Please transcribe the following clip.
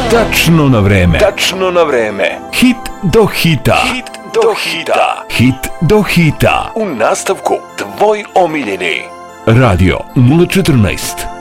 Tačno na vreme. Tačno na vreme. Hit do hita. Hit do hita. Hit do hita. U nastavku tvoj omiljeni. Radio 014.